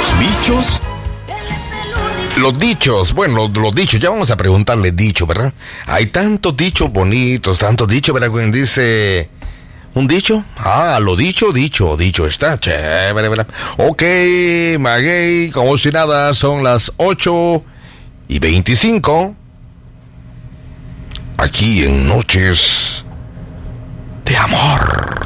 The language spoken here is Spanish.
Los bichos. Los dichos, bueno, los dichos, ya vamos a preguntarle dicho, ¿verdad? Hay tantos dichos bonitos, tantos dichos, ¿verdad? Quien dice, ¿un dicho? Ah, lo dicho, dicho, está chévere, ¿verdad? Ok, Maguey, como si nada, son las 8:25, aquí en Noches de Amor.